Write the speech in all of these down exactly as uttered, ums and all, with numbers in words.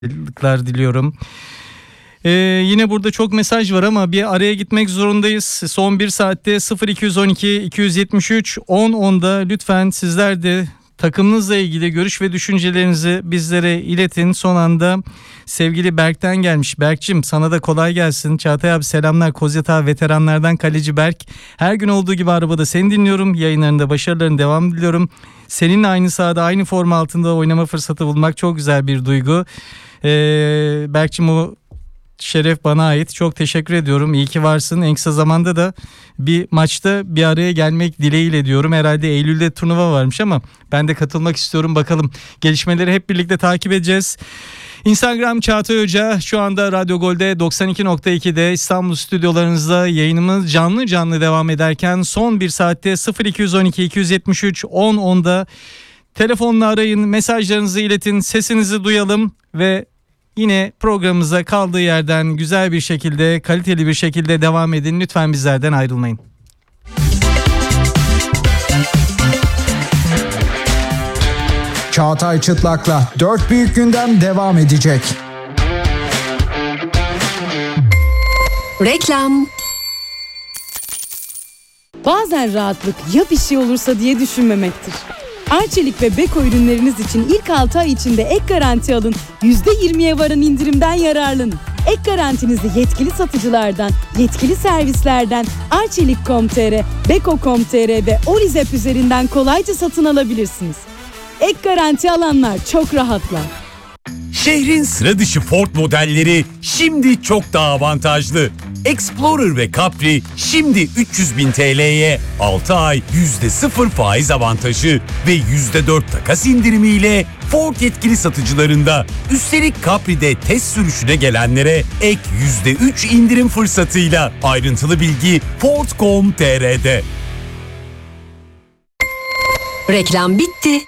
kolaylıklar diliyorum. Ee, yine burada çok mesaj var ama bir araya gitmek zorundayız. Son bir saatte sıfır iki on iki iki yetmiş üç on onda lütfen sizler de takımınızla ilgili görüş ve düşüncelerinizi bizlere iletin. Son anda sevgili Berk'ten gelmiş. Berk'cim sana da kolay gelsin. Çağatay abi selamlar. Kozyatağı veteranlardan kaleci Berk. Her gün olduğu gibi arabada seni dinliyorum. Yayınlarında başarıların devam diliyorum. Seninle aynı sahada aynı forma altında oynama fırsatı bulmak çok güzel bir duygu. Ee, Berk'cim o şeref bana ait. Çok teşekkür ediyorum. İyi ki varsın. En kısa zamanda da bir maçta bir araya gelmek dileğiyle diyorum. Herhalde Eylül'de turnuva varmış ama ben de katılmak istiyorum. Bakalım gelişmeleri hep birlikte takip edeceğiz. Instagram Çağatay Hoca, şu anda Radyo Gol'de doksan iki nokta iki'de İstanbul stüdyolarınızda yayınımız canlı canlı devam ederken son bir saatte sıfır iki on iki iki yetmiş üç on onda telefonla arayın, mesajlarınızı iletin, sesinizi duyalım ve yine programımıza kaldığı yerden güzel bir şekilde, kaliteli bir şekilde devam edin. Lütfen bizlerden ayrılmayın. Çağatay Çıtlak'la dört büyük gündem devam edecek. Reklam. Bazen rahatlık ya bir şey olursa diye düşünmemektir. Arçelik ve Beko ürünleriniz için ilk altı ay içinde ek garanti alın, yüzde yirmiye varan indirimden yararlanın. Ek garantinizi yetkili satıcılardan, yetkili servislerden arçelik nokta com nokta tr, beko nokta com nokta tr ve Olizep üzerinden kolayca satın alabilirsiniz. Ek garanti alanlar çok rahatlar. Şehrin sıra dışı Ford modelleri şimdi çok daha avantajlı. Explorer ve Capri şimdi üç yüz bin T L'ye altı ay yüzde sıfır faiz avantajı ve yüzde dört takas indirimiyle Ford yetkili satıcılarında. Üstelik Capri'de test sürüşüne gelenlere ek yüzde üç indirim fırsatıyla. Ayrıntılı bilgi ford nokta com nokta tr'de. Reklam bitti.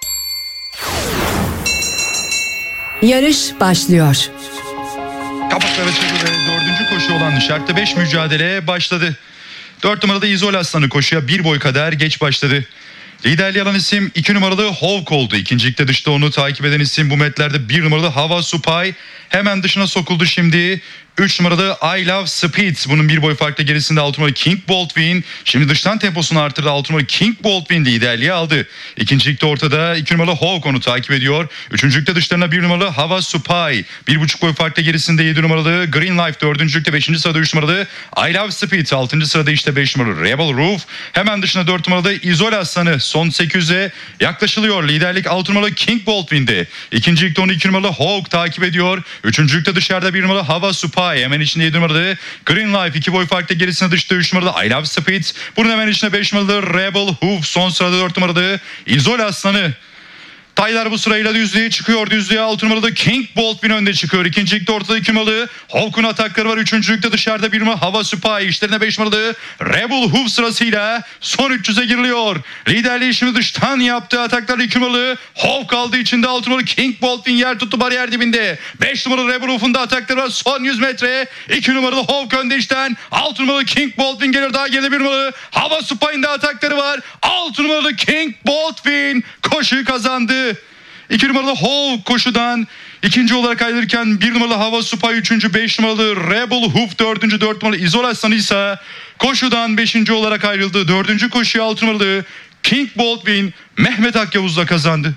Yarış başlıyor. Kapaklar açıldı ve dördüncü koşu olan şartta beş mücadele başladı. dört numarada İzol Aslanı koşuya bir boy kadar geç başladı. Liderliği alan isim iki numaralı Hawk oldu. İkincilikte dışta onu takip eden isim bu metlerde bir numaralı Hava Supay. Hemen dışına sokuldu şimdi. üç numaralı I Love Speed. Bunun bir boy farklı gerisinde altı numaralı King Baldwin. Şimdi dıştan temposunu artırdı. altı numaralı King Baldwin liderliği aldı. İkincilikte ortada iki numaralı Hawk onu takip ediyor. Üçüncülükte dışlarına bir numaralı Hava Supay. bir buçuk boy farklı gerisinde yedi numaralı Green Life. Dördüncülükte beşinci sırada üç numaralı I Love Speed. altıncı sırada işte beş numaralı Rebel Roof. Hemen dışına dört numaralı İzol Aslanı. Son sekiz yüze yaklaşılıyor. Liderlik altı numaralı King Baldwin'de. İkincilikte on iki numaralı Hawk takip ediyor. Üçüncülükte dışarıda bir numaralı Hava Supay. Hemen içinde yedi numaralı Green Life. iki boy farklı gerisinde dışta üç numaralı I Love Speed. Bunun hemen içinde beş numaralı Rebel Hoof. Son sırada dört numaralı İzol Aslanı. Taylar bu sırayla düzlüğe çıkıyor. Düzlüğe altı numaralı King Baldwin önde çıkıyor. İkincilikte ortada iki numaralı Hawk'un atakları var. Üçüncülükte dışarıda bir numaralı Hava Supay. İşlerine beş numaralı Rebel Hoof sırasıyla son üç yüze giriliyor. Liderliği şimdi dıştan yaptığı ataklarla iki numaralı Hawk aldı. İçinde altı numaralı King Baldwin yer tuttu bariyer dibinde. beş numaralı Rebel Hoof'un da atakları var. Son yüz metre. iki numaralı Hawk önde işten. altı numaralı King Baldwin gelir. Daha geride bir numaralı Hava Supay'ın da atakları var. altı numaralı King Baldwin koşuyu kazandı. iki numaralı Hawk koşudan ikinci olarak ayrılırken bir numaralı Hava Supay üçüncü, beş numaralı Rebel Hoof dördüncü, dört numaralı İzol Aslanı ise koşudan beşinci olarak ayrıldı. Dördüncü koşuyu altı numaralı King Baldwin Mehmet Akyavuz'la kazandı.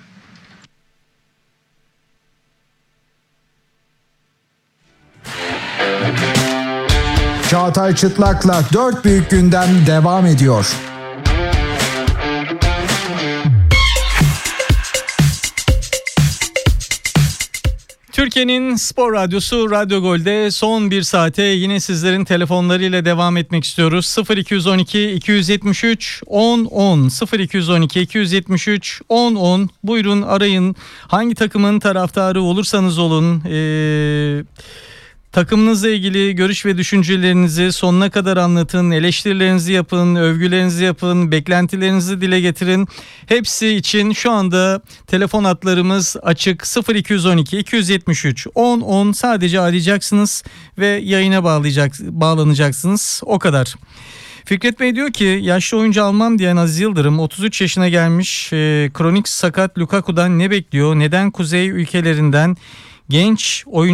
Çağatay Çıtlak'la dört büyük gündem devam ediyor. Türkiye'nin spor radyosu Radyo Gol'de son bir saate yine sizlerin telefonlarıyla devam etmek istiyoruz. sıfır iki on iki iki yetmiş üç on on sıfır iki on iki iki yetmiş üç on on buyurun arayın. Hangi takımın taraftarı olursanız olun ee, takımınızla ilgili görüş ve düşüncelerinizi sonuna kadar anlatın, eleştirilerinizi yapın, övgülerinizi yapın, beklentilerinizi dile getirin. Hepsi için şu anda telefon hatlarımız açık. sıfır iki on iki iki yetmiş üç on on sadece arayacaksınız ve yayına bağlayacak, bağlanacaksınız. O kadar. Fikret Bey diyor ki yaşlı oyuncu almam diyen Aziz Yıldırım otuz üç yaşına gelmiş, e, kronik sakat Lukaku'dan ne bekliyor? Neden kuzey ülkelerinden genç oyuncu